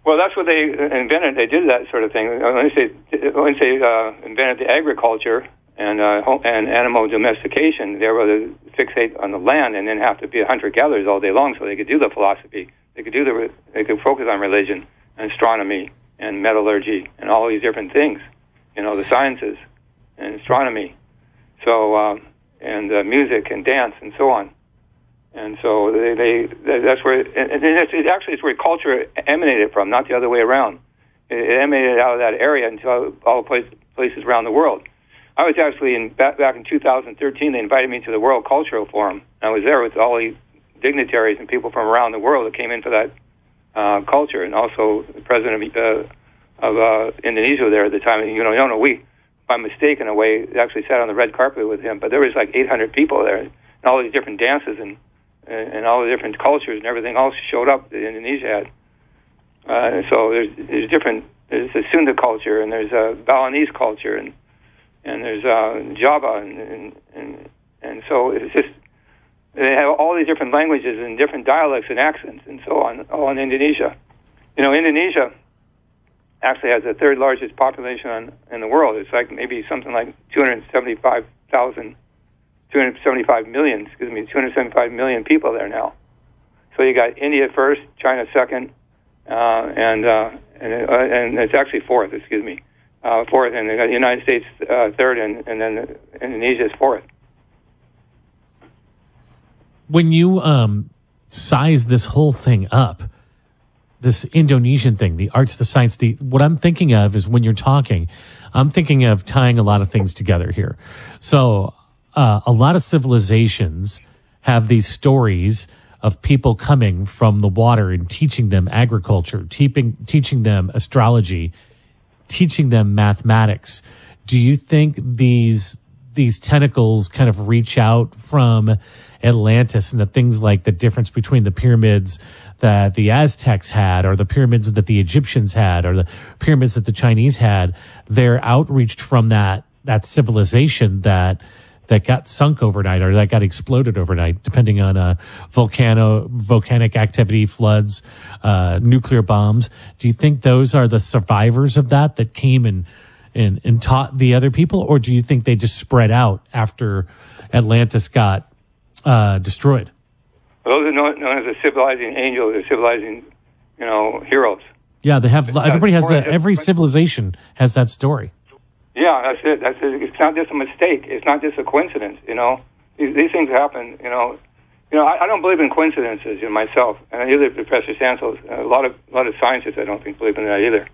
Well, that's what they invented. They did that sort of thing. Once they invented the agriculture and animal domestication, they were able to fixate on the land and then have to be hunter-gatherers all day long, so they could do the philosophy. They could focus on religion and astronomy and metallurgy and all these different things, the sciences and astronomy, so and music and dance and so on. And so that's where it's where culture emanated from, not the other way around. It emanated out of that area into all places around the world. I was actually back in 2013. They invited me to the World Cultural Forum. I was there with all the dignitaries and people from around the world that came in for that culture, and also the president of Indonesia there at the time. We, by mistake in a way, actually sat on the red carpet with him. But there was like 800 people there, and all these different dances and all the different cultures and everything else showed up that Indonesia had. So there's the Sunda culture, and there's a Balinese culture, and there's Java, and so it's just they have all these different languages and different dialects and accents and so on, all in Indonesia. Indonesia actually has the third largest population in the world. It's like maybe something like 275 million people there now. So you got India first, China second, and it's actually fourth. Fourth, and they got the United States third, and then Indonesia is fourth. When you size this whole thing up, this Indonesian thing, the arts, the science, what I'm thinking of is when you're talking, I'm thinking of tying a lot of things together here. So a lot of civilizations have these stories of people coming from the water and teaching them agriculture, teaching them astrology, teaching them mathematics. Do you think these tentacles kind of reach out from Atlantis and the things like the difference between the pyramids that the Aztecs had, or the pyramids that the Egyptians had, or the pyramids that the Chinese had, they're outreached from that civilization that got sunk overnight or that got exploded overnight, depending on volcanic activity, floods, nuclear bombs? Do you think those are the survivors of that came and taught the other people, or do you think they just spread out after Atlantis got destroyed? Those are known as the civilizing angels, or civilizing, heroes. Yeah, they have. Every civilization has that story. Yeah, that's it. It's not just a mistake. It's not just a coincidence. These things happen. I don't believe in coincidences myself, and neither Professor Sansel. A lot of scientists, I don't think, believe in that either.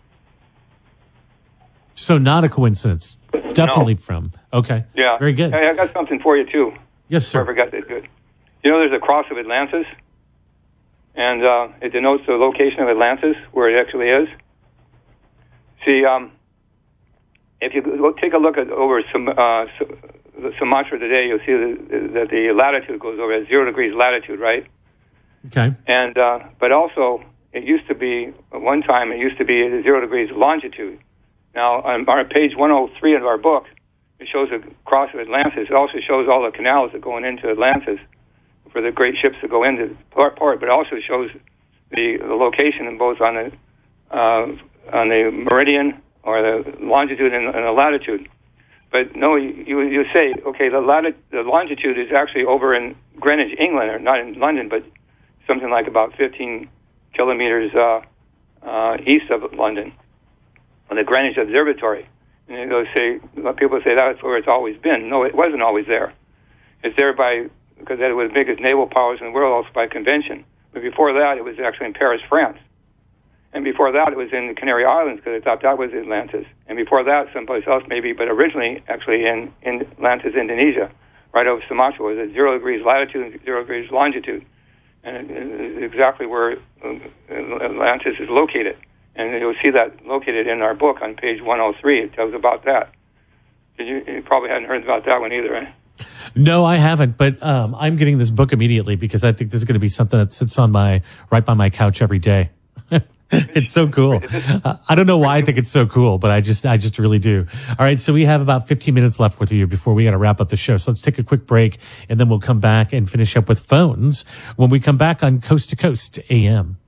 So not a coincidence. Definitely from. Okay. Yeah. Very good. Hey, I got something for you too. Yes, sir. I forgot that. Good. There's a cross of Atlantis, and it denotes the location of Atlantis, where it actually is. See, if you take a look at over Sumatra today, you'll see that the latitude goes over at 0 degrees latitude, right? Okay. And but also, at one time, it used to be at 0 degrees longitude. Now, on page 103 of our book, it shows a cross of Atlantis. It also shows all the canals that go into Atlantis for the great ships that go into the port, but it also shows the location in both on the meridian or the longitude and the latitude. But no, you say, okay, the longitude is actually over in Greenwich, England, or not in London, but something like about 15 kilometers east of London, on the Greenwich Observatory. And people say that's where it's always been. No, it wasn't always there. It's there because it was the biggest naval powers in the world, also by convention. But before that, it was actually in Paris, France. And before that, it was in the Canary Islands, because I thought that was Atlantis. And before that, someplace else maybe, but originally actually in Atlantis, Indonesia, right over Sumatra. It was at 0 degrees latitude and 0 degrees longitude. And it's exactly where Atlantis is located. And you'll see that located in our book on page 103. It tells about that. You probably hadn't heard about that one either, right? No, I haven't, but I'm getting this book immediately because I think this is going to be something that sits right by my couch every day. It's so cool. I don't know why I think it's so cool, but I just really do. All right, so we have about 15 minutes left with you before we got to wrap up the show. So let's take a quick break, and then we'll come back and finish up with phones when we come back on Coast to Coast AM.